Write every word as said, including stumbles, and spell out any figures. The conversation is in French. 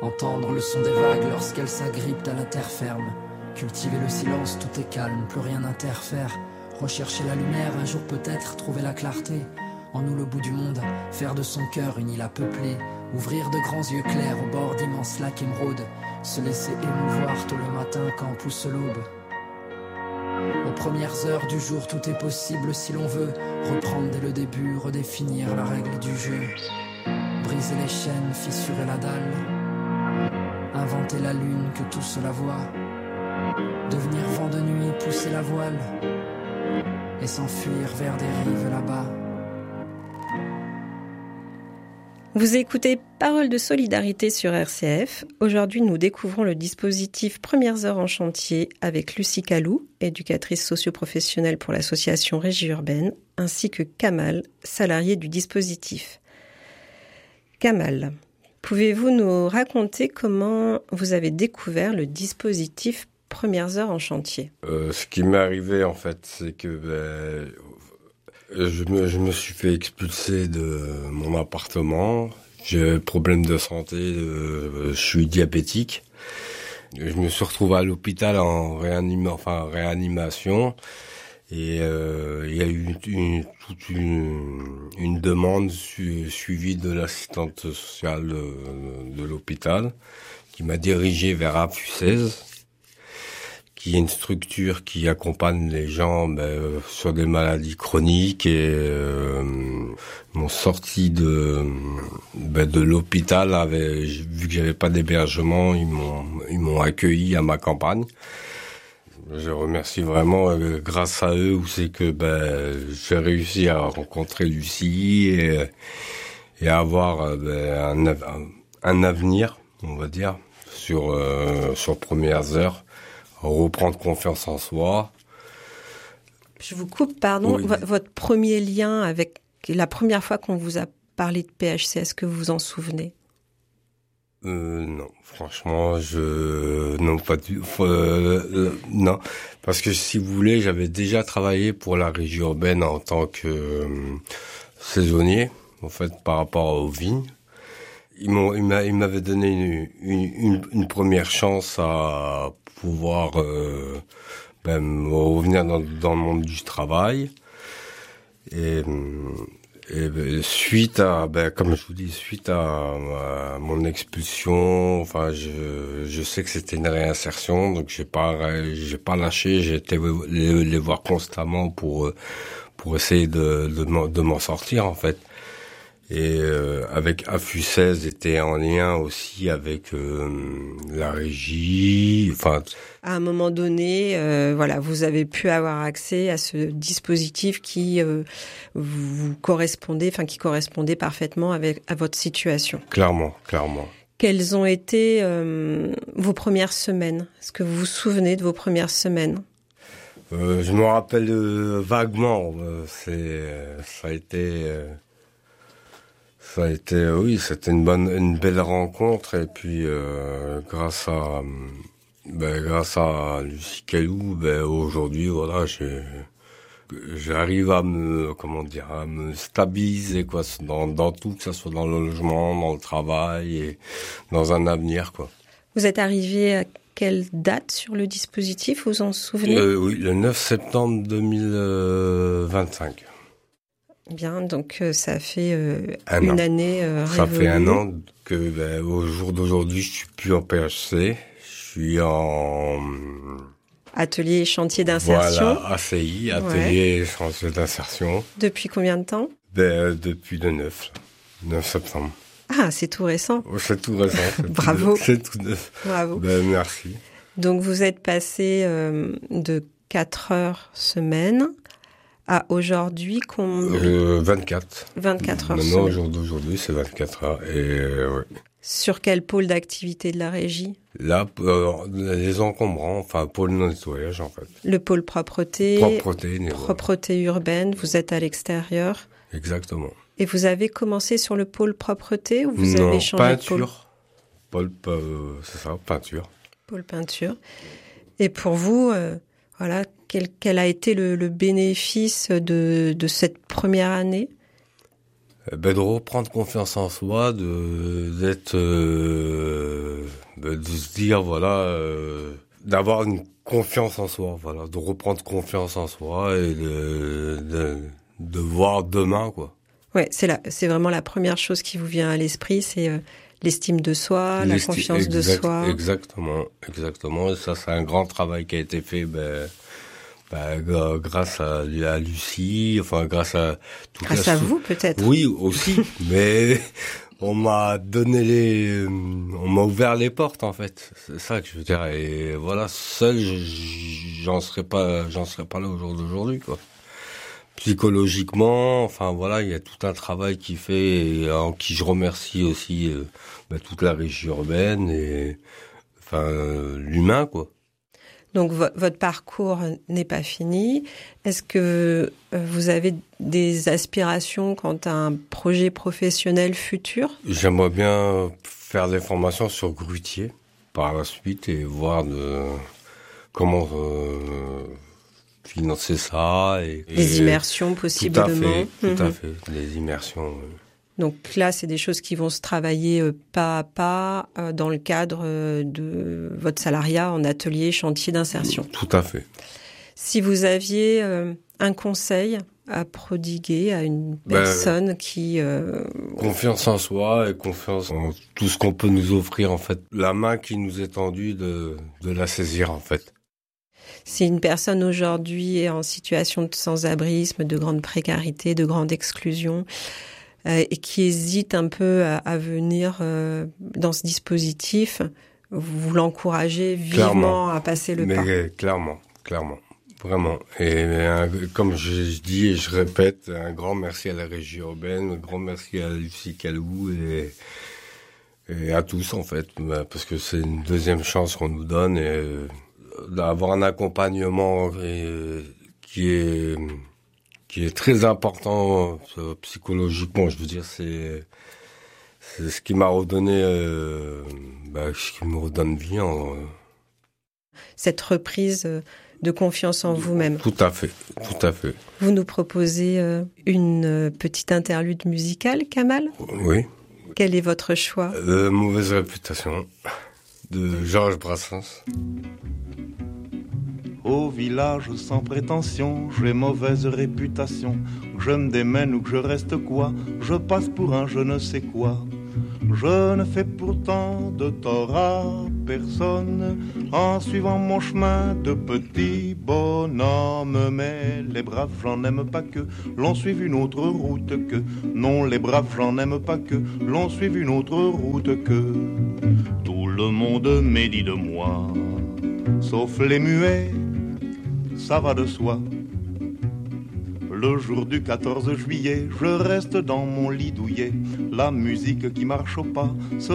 Entendre le son des vagues lorsqu'elles s'agrippent à la terre ferme. Cultiver le silence, tout est calme, plus rien n'interfère. Rechercher la lumière, un jour peut-être trouver la clarté. En nous le bout du monde, faire de son cœur une île à peupler. Ouvrir de grands yeux clairs au bord d'immenses lacs émeraudes. Se laisser émouvoir tôt le matin quand pousse l'aube. Aux premières heures du jour, tout est possible si l'on veut. Reprendre dès le début, redéfinir la règle du jeu. Briser les chaînes, fissurer la dalle. Inventer la lune que tout cela voit. Devenir vent de nuit, pousser la voile. Et s'enfuir vers des rives là-bas. Vous écoutez Paroles de solidarité sur R C F. Aujourd'hui, nous découvrons le dispositif Premières heures en chantier avec Lucie Calou, éducatrice socio-professionnelle pour l'association Régie Urbaine, ainsi que Kamal, salarié du dispositif. Kamal, pouvez-vous nous raconter comment vous avez découvert le dispositif Premières heures en chantier ? euh, Ce qui m'est arrivé, en fait, c'est que ben, je, me, je me suis fait expulser de mon appartement. J'ai un problème de santé, euh, je suis diabétique. Je me suis retrouvé à l'hôpital en réanima, enfin, réanimation. Et euh, il y a eu une, toute une, une demande su, suivie de l'assistante sociale de, de l'hôpital qui m'a dirigé vers A F U seize, qui est une structure qui accompagne les gens ben, sur des maladies chroniques. Et euh, m'ont sorti de ben, de l'hôpital, avait, vu que j'avais pas d'hébergement, ils m'ont ils m'ont accueilli à ma campagne. Je remercie vraiment, euh, grâce à eux, où c'est que ben j'ai réussi à rencontrer Lucie et, et à avoir euh, ben, un, un avenir, on va dire, sur euh, sur Premières heures, reprendre confiance en soi. Je vous coupe, pardon. Oui. V- votre premier lien avec la première fois qu'on vous a parlé de P H C, est-ce que vous vous en souvenez ? Euh, non, franchement, je non pas du euh, euh, non, parce que si vous voulez, j'avais déjà travaillé pour la régie urbaine en tant que euh, saisonnier, en fait, par rapport aux vignes. Ils m'ont, ils m'a, ils m'avaient donné une, une, une, une première chance à pouvoir euh, ben, revenir dans, dans le monde du travail. Et Et ben, suite à, ben, comme je vous dis, suite à, à mon expulsion, enfin, je, je sais que c'était une réinsertion, donc j'ai pas, j'ai pas lâché, j'ai été les, les voir constamment pour, pour essayer de, de, m'en, de m'en sortir, en fait. Et euh, avec A F U seize, était en lien aussi avec euh, la régie. Enfin, à un moment donné, euh, voilà, vous avez pu avoir accès à ce dispositif qui euh, vous correspondait, enfin qui correspondait parfaitement avec à votre situation. Clairement, clairement. Quelles ont été euh, vos premières semaines ? Est-ce que vous vous souvenez de vos premières semaines ? euh, Je me rappelle euh, vaguement. Euh, c'est, euh, ça a été. Euh, Ça a été, oui, c'était une bonne, une belle rencontre, et puis euh, grâce à, ben, grâce à Lucie Calou, ben aujourd'hui, voilà, j'ai, j'arrive à me, comment dire, à me stabiliser, quoi, dans, dans tout, que ce soit dans le logement, dans le travail et dans un avenir, quoi. Vous êtes arrivé à quelle date sur le dispositif, vous en souvenez ? euh, Oui, le neuf septembre deux mille vingt-cinq. Bien, donc euh, ça fait euh, un une an. année euh, Ça révolue. fait un an que, ben, au jour d'aujourd'hui, je suis plus en P H C, je suis en atelier et chantier d'insertion. Voilà, A C I, atelier et chantier d'insertion. Depuis combien de temps ? Ben, depuis le neuf, neuf septembre. Ah, c'est tout récent. Oh, c'est tout récent. C'est Bravo. Tout, c'est tout neuf. Bravo. Ben, merci. Donc vous êtes passé euh, de quatre heures semaine à aujourd'hui qu'on... Euh, vingt-quatre. vingt-quatre heures Maintenant, semaine. au jour d'aujourd'hui, c'est vingt-quatre heures. Et euh, ouais. Sur quel pôle d'activité de la régie ? Là, euh, les encombrants, enfin, pôle nettoyage, en fait. Le pôle propreté, Propreté, propreté urbaine, vous êtes à l'extérieur. Exactement. Et vous avez commencé sur le pôle propreté ou vous non, avez changé peinture. de pôle ? Pôle, euh, c'est ça, peinture. Pôle peinture. Et pour vous, euh, voilà, quel, quel a été le, le bénéfice de, de cette première année ? Ben, de reprendre confiance en soi, de d'être euh, Ben, de se dire, voilà, euh, d'avoir une confiance en soi, voilà, de reprendre confiance en soi et de, de, de voir demain, quoi. Ouais, c'est la, c'est vraiment la première chose qui vous vient à l'esprit, c'est euh, l'estime de soi, L'esti- la confiance exact, de soi. Exactement, exactement. Et ça, c'est un grand travail qui a été fait, ben, ben, g- grâce à, à Lucie, enfin, grâce à toute Grâce la à sou- vous, peut-être. Oui, aussi, mais on m'a donné les, on m'a ouvert les portes, en fait. C'est ça que je veux dire. Et voilà, seul, je- j'en serais pas, j'en serais pas là au jour d'aujourd'hui, quoi. Psychologiquement, enfin voilà, il y a tout un travail qui fait, et en qui je remercie aussi euh, bah, toute la régie urbaine et enfin euh, l'humain, quoi. Donc vo- votre parcours n'est pas fini. Est-ce que euh, vous avez des aspirations quant à un projet professionnel futur? J'aimerais bien faire des formations sur grutier par la suite et voir de comment euh, financer ça et Des et- immersions Tout possiblement. à fait, tout Mhm. à fait, des immersions. euh. Donc là, c'est des choses qui vont se travailler euh, pas à pas euh, dans le cadre euh, de votre salariat en atelier chantier d'insertion. Tout à fait. Si vous aviez euh, un conseil à prodiguer à une Ben, personne qui... euh, Confiance en soi et confiance en tout ce qu'on peut nous offrir, en fait. La main qui nous est tendue, de, de la saisir, en fait. si une personne aujourd'hui est en situation de sans-abrisme, de grande précarité, de grande exclusion, euh, et qui hésite un peu à, à venir euh, dans ce dispositif, vous l'encouragez vivement Clairement. à passer le Mais pas. euh, clairement, clairement. Vraiment. Et un- comme je, je dis et je répète, un grand merci à la régie urbaine, un grand merci à Lucie Calou et, et à tous, en fait. Bah, parce que c'est une deuxième chance qu'on nous donne et euh, d'avoir un accompagnement et, qui est qui est très important euh, psychologiquement. Je veux dire, c'est c'est ce qui m'a redonné, euh, bah, ce qui me redonne vie. En, Cette reprise euh, de confiance en vous-même. Tout à fait, tout à fait. Vous nous proposez euh, une euh, petite interlude musicale, Kamal. Oui. Quel est votre choix? Euh, mauvaise réputation de Georges Brassens. Au village sans prétention, j'ai mauvaise réputation. Que je me démène ou que je reste quoi, je passe pour un je ne sais quoi. Je ne fais pourtant de tort à personne en suivant mon chemin de petit bonhomme. Mais les braves, j'en aime pas que l'on suive une autre route que. Non, les braves, j'en aime pas que l'on suive une autre route que. Tout le monde médit de moi, sauf les muets, ça va de soi. Le jour du quatorze juillet, je reste dans mon lit douillet. La musique qui marche au pas